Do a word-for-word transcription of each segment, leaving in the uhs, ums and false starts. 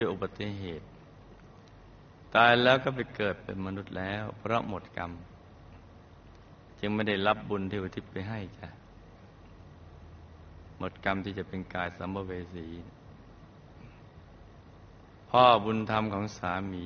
ด้วยอุบัติเหตุตายแล้วก็ไปเกิดเป็นมนุษย์แล้วเพราะหมดกรรมจึงไม่ได้รับบุญที่อุทิศไปให้จ้ะหมดกรรมที่จะเป็นกายสัมภเวสีพ่อบุญธรรมของสามี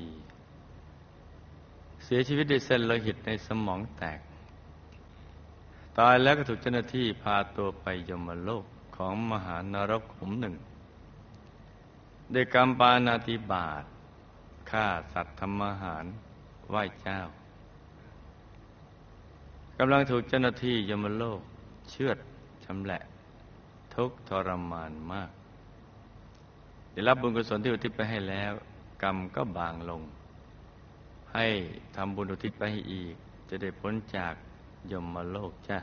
เสียชีวิตด้วยเส้นโลหิตในสมองแตกตายแล้วก็ถูกเจ้าหน้าที่พาตัวไปยมโลกของมหานรกขุมหนึ่งด้วยกรรมปาณาติบาตฆ่าสัตว์ทำอาหารไหว้เจ้ากำลังถูกเจ้าหน้าที่ยมโลกเชือดชำแหละทุกข์ทรมานมากได้รับบุญกุศลที่อุทิศไปให้แล้วกรรมก็บางลงให้ทำบุญอุทิศไปให้อีกจะได้พ้นจากยมโลกจ้ะ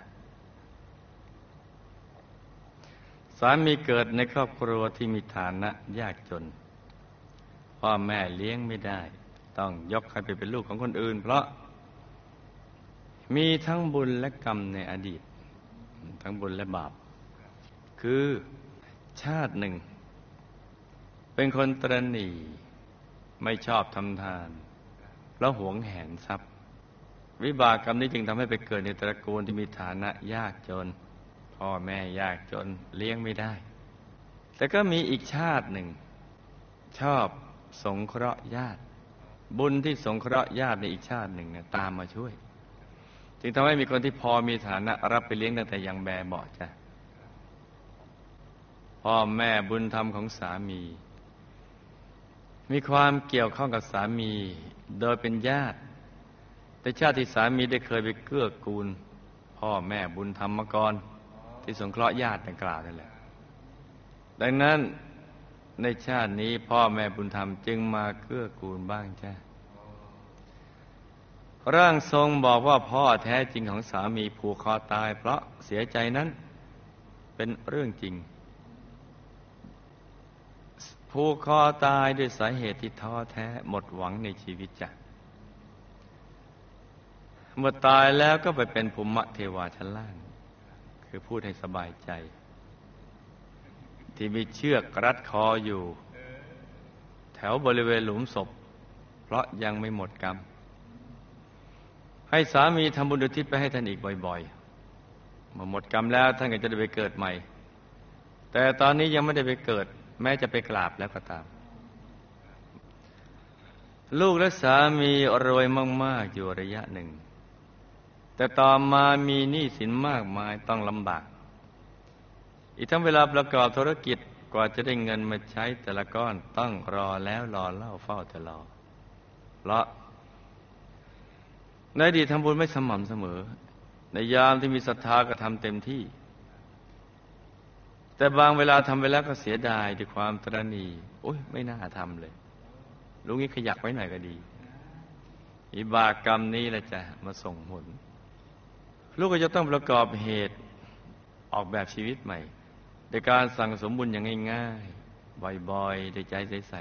สามีเกิดในครอบครัวที่มีฐานะยากจนพ่อแม่เลี้ยงไม่ได้ต้องยกให้ไปเป็นลูกของคนอื่นเพราะมีทั้งบุญและกรรมในอดีตทั้งบุญและบาปคือชาติหนึ่งเป็นคนตระหนี่ไม่ชอบทำทานเพราะหวงแหนทรัพย์วิบากกรรมนี้จึงทำให้ไปเกิดในตระกูลที่มีฐานะยากจนพ่อแม่ยากจนเลี้ยงไม่ได้แต่ก็มีอีกชาติหนึ่งชอบสงเคราะห์ญาติบุญที่สงเคราะห์ญาติในอีกชาติหนึ่งเนี่ยตามมาช่วยจึงทำให้มีคนที่พอมีฐานะรับไปเลี้ยงตั้งแต่ยังแบเบาะจ้ะพ่อแม่บุญธรรมของสามีมีความเกี่ยวข้องกับสามีโดยเป็นญาติแต่ชาติที่สามีได้เคยไปเกื้อกูลพ่อแม่บุญธรรมมาก่อนที่สงเคราะห์ญาติดังกล่าวนั่นแหละดังนั้นในชาตินี้พ่อแม่บุญธรรมจึงมาเกื้อกูลบ้างจ้ะร่างทรงบอกว่าพ่อแท้จริงของสามีผูกคอตายเพราะเสียใจนั้นเป็นเรื่องจริงผูกคอตายด้วยสาเหตุที่ท้อแท้หมดหวังในชีวิตจ้ะเมื่อตายแล้วก็ไปเป็นภูมิเทวาชั้นล่างคือพูดให้สบายใจที่มีเชือกรัดคออยู่แถวบริเวณหลุมศพเพราะยังไม่หมดกรรมให้สามีทำบุญอุทิศไปให้ท่านอีกบ่อยๆเมื่อหมดกรรมแล้วท่านก็จะได้ไปเกิดใหม่แต่ตอนนี้ยังไม่ได้ไปเกิดแม้จะไปกราบแล้วก็ตามลูกและสามีรวยมากๆอยู่ระยะหนึ่งแต่ต่อมามีหนี้สินมากมายต้องลำบากอีกทั้งเวลาประกอบธุรกิจกว่าจะได้เงินมาใช้แต่ละก้อนต้องรอแล้วรอเล่าเฝ้าแต่รอเพราะในอดีตทำบุญไม่สม่ำเสมอในยามที่มีศรัทธาก็ทำเต็มที่แต่บางเวลาทำไปแล้วก็เสียดายด้วยความตระหนี่โอ๊ยไม่น่าทำเลยลุงนี้ขยักไว้หน่อยก็ดีอิบากกรรมนี้แหละจะมาส่งผลลูกก็จะต้องประกอบเหตุออกแบบชีวิตใหม่โดยการสั่งสมบุญอย่างง่ายๆบ่อยๆด้วยใจใส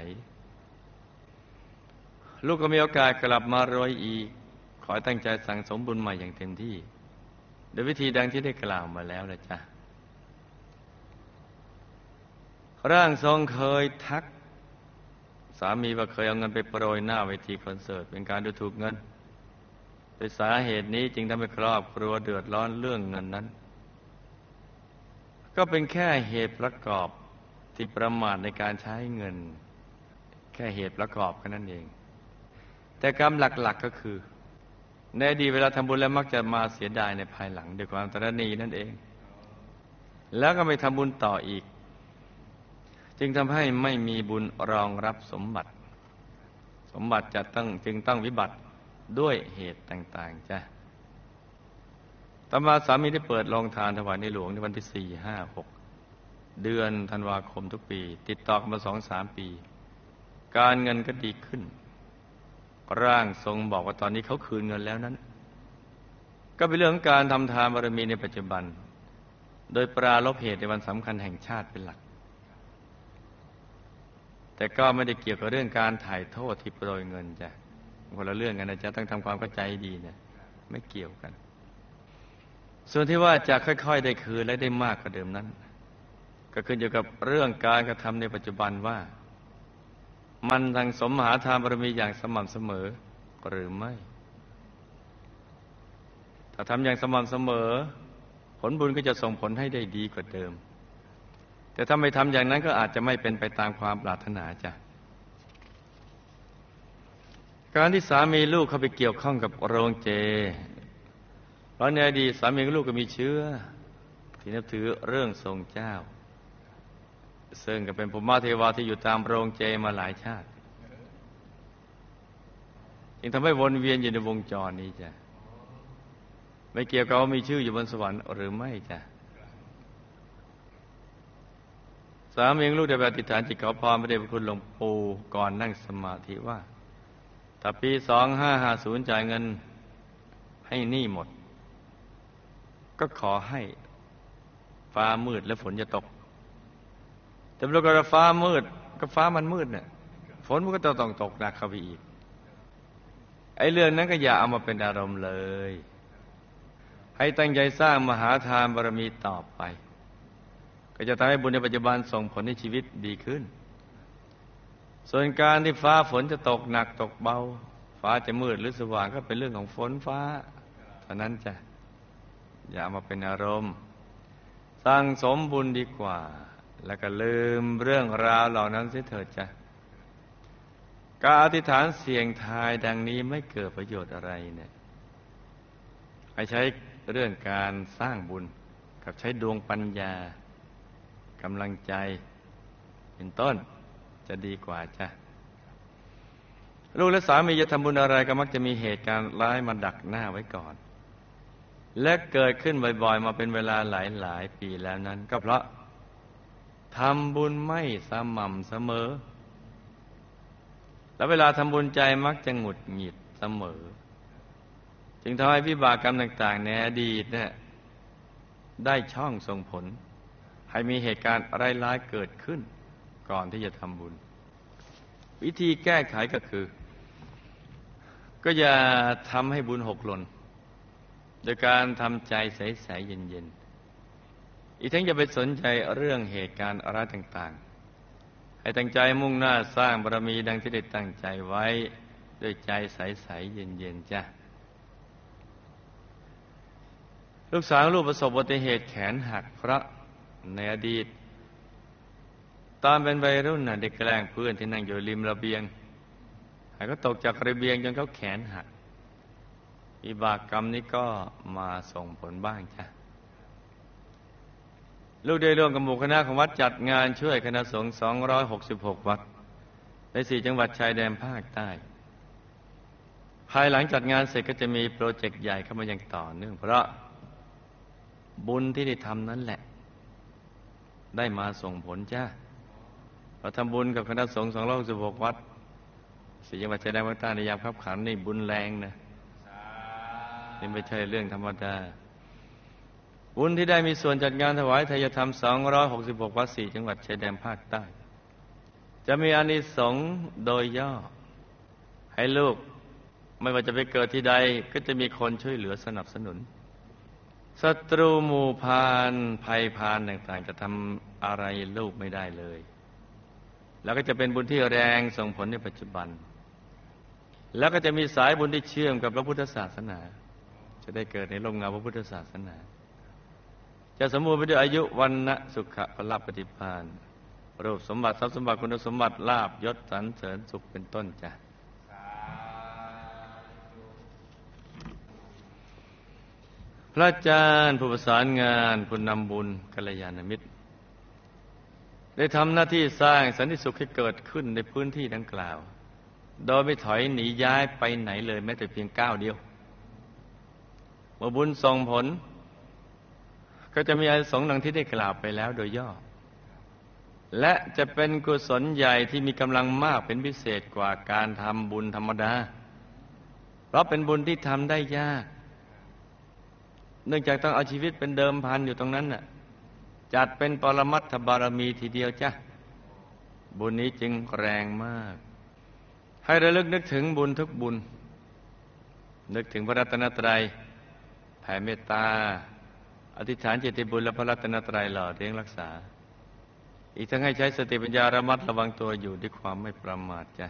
ๆลูกก็มีโอกาสกลับมารวยอีกขอตั้งใจสั่งสมบุญใหม่อย่างเต็มที่โดยวิธีดังที่ได้กล่าวมาแล้วนะจ๊ะร่างทรงเคยทักสามีว่าเคยเอาเงินไปโปรยหน้าเวทีคอนเสิร์ตเป็นการดูถูกเงินโดยสาเหตุนี้จึงทำให้ครอบครัวเดือดร้อนเรื่องเงินนั้นก็เป็นแค่เหตุประกอบที่ประมาทในการใช้เงินแค่เหตุประกอบแค่นั้นเองแต่กรรมหลักๆ ก็คือในอดีตเวลาทำบุญแล้วมักจะมาเสียดายในภายหลังด้วยความตระหนี่นั่นเองแล้วก็ไม่ทำบุญต่ออีกจึงทำให้ไม่มีบุญรองรับสมบัติสมบัติจะต้องจึงต้องวิบัติด้วยเหตุต่างๆจ้ะต่อมาสามีได้เปิดโรงทานถวายในหลวงในวันที่สี่ห้าหกเดือนธันวาคมทุกปีติดต่อกันมาสองสามปีการเงินก็ดีขึ้นร่างทรงบอกว่าตอนนี้เขาคืนเงินแล้วนั้นก็เป็นเรื่องการทำทานบารมีในปัจจุบันโดยปราลบเหตุในวันสำคัญแห่งชาติเป็นหลักแต่ก็ไม่ได้เกี่ยวกับเรื่องการถ่ายโทษที่โปรยเงินจ้ะคนละเรื่องกันนะจ๊ะต้องทำความเข้าใจดีนะไม่เกี่ยวกันส่วนที่ว่าจะค่อยๆได้คืนและได้มากกว่าเดิมนั้นก็ขึ้นอยู่กับเรื่องการกระทำในปัจจุบันว่ามันสั่งสมมหาทานบารมีอย่างสม่ำเสมอหรือไม่ถ้าทำอย่างสม่ำเสมอผลบุญก็จะส่งผลให้ได้ดีกว่าเดิมแต่ถ้าไม่ทำอย่างนั้นก็อาจจะไม่เป็นไปตามความปรารถนาจ้ะการที่สามีลูกเข้าไปเกี่ยวข้องกับโรงเจเพราะในอดีตสามีกับลูกก็มีเชื้อที่นับถือเรื่องทรงเจ้าซึ่งก็เป็นภูมิเทวาที่อยู่ตามโรงเจมาหลายชาติจึงทำให้วนเวียนอยู่ในวงจรนี้จ้ะไม่เกี่ยวกับว่ามีชื่ออยู่บนสวรรค์หรือไม่จ้ะสามีลูกได้อธิษฐานจิตขอพรพระเดชพระคุณหลวงปู่ก่อนนั่งสมาธิว่าถ้าปีสองห้าห้าศูนย์จ่ายเงินให้หนี้หมดก็ขอให้ฟ้ามืดและฝนจะตกแต่ปรากฏว่าฟ้ามืดก็ฟ้ามันมืดเนี่ยฝนมันก็ต้องตกหนักเข้าไปอีกไอ้เรื่องนั้นก็อย่าเอามาเป็นอารมณ์เลยให้ตั้งใจสร้างมหาทานบารมีต่อไปก็จะทำให้บุญในปัจจุบันส่งผลให้ชีวิตดีขึ้นส่วนการที่ฟ้าฝนจะตกหนักตกเบาฟ้าจะมืดหรือสว่างก็เป็นเรื่องของฝนฟ้าเท่านั้นจ้ะอย่ามาเป็นอารมณ์สร้างสมบุญดีกว่าแล้วก็ลืมเรื่องราวเหล่านั้นเสียเถิดจ้ะการอธิษฐานเสี่ยงทายดังนี้ไม่เกิดประโยชน์อะไรเนี่ยให้ใช้เรื่องการสร้างบุญกับใช้ดวงปัญญากำลังใจเป็นต้นจะดีกว่าจ้ะลูกและสามีจะทำบุญอะไรก็มักจะมีเหตุการณ์ร้ายมาดักหน้าไว้ก่อนและเกิดขึ้นบ่อยๆมาเป็นเวลาหลายๆปีแล้วนั้นก็เพราะทำบุญไม่สม่ำเสมอและเวลาทำบุญใจมักจะหงุดหงิดเสมอจึงทำให้วิบากกรรมต่างๆในอดีตเนี่ยได้ช่องส่งผลให้มีเหตุการณ์ร้ายๆเกิดขึ้นก่อนที่จะทำบุญวิธีแก้ไขก็คือก็อย่าทำให้บุญหกหล่นโดยการทำใจใสๆเย็นๆอีกทั้งอย่าไปสนใจเรื่องเหตุการณ์อะไรต่างๆให้ตั้งใจมุ่งหน้าสร้างบารมีดังที่ได้ตั้งใจไว้ด้วยใจใสๆเย็นๆจ้ะลูกสาวลูกประสบอุบัติเหตุแขนหักเพราะในอดีตตอนเป็นวัยรุ่นน่ะได้แกล้งเพื่อนที่นั่งอยู่ริมระเบียงให้เขาตกจากระเบียงจนเขาแขนหักวิบากกรรมนี้ก็มาส่งผลบ้างจ้ะลูกได้ร่วมกับหมู่คณะของวัดจัดงานช่วยคณะสงฆ์สองร้อยหกสิบหกวัดในสี่จังหวัดชายแดนภาคใต้ภายหลังจัดงานเสร็จก็จะมีโปรเจกต์ใหญ่เข้ามาอย่างต่อเนื่องเพราะบุญที่ได้ทำนั้นแหละได้มาส่งผลจ้าเราทำบุญกับคณะสงฆ์สองร้อยหกสิบหกวัดสี่จังหวัดชายแดนภาคใต้ในยามคับขันนี่บุญแรงนะนี่ไม่ใช่เรื่องธรรมดาบุญที่ได้มีส่วนจัดงานถวายทายธรรมสองร้อยหกสิบหกวัดสี่จังหวัดชายแดนภาคใต้จะมีอานิสงส์โดยย่อให้ลูกไม่ว่าจะไปเกิดที่ใดก็จะมีคนช่วยเหลือสนับสนุนศัตรูหมู่พานภัยพานต่างๆจะทำอะไรลูกไม่ได้เลยแล้วก็จะเป็นบุญที่แรงส่งผลในปัจจุบันแล้วก็จะมีสายบุญที่เชื่อมกับพระพุทธศาสนาจะได้เกิดในร่มเงาพระพุทธศาสนาจะสมบูรณ์ไปด้วยอายุวันนะสุขะพละปฏิภาณรูปสมบัติทรัพย์สมบัติคุณสมบัติลาภยศสรรเสริญสุขเป็นต้นจ้ะพระอาจารย์ผู้ประสานงานผู้นำบุญกัลยาณมิตรได้ทำหน้าที่สร้างสันติสุขให้เกิดขึ้นในพื้นที่ดังกล่าวโดยไม่ถอยหนีย้ายไปไหนเลยแม้แต่เพียงก้าวเดียวเมื่อบุญส่งผลก็จะมีอานิสงส์ดังที่ได้กล่าวไปแล้วโดยย่อและจะเป็นกุศลใหญ่ที่มีกำลังมากเป็นพิเศษกว่าการทำบุญธรรมดาเพราะเป็นบุญที่ทำได้ยากเนื่องจากต้องเอาชีวิตเป็นเดิมพันอยู่ตรงนั้นน่ะจัดเป็นปรมัตถบารมีทีเดียวจ้ะบุญนี้จึงแรงมากให้ระลึกนึกถึงบุญทุกบุญนึกถึงพระรัตนตรัยแผ่เมตตาอธิษฐานจิตบุญและพระรัตนตรัยหล่อเลี้ยงรักษาอีกทั้งให้ใช้สติปัญญาระมัดระวังตัวอยู่ด้วยความไม่ประมาทจ้ะ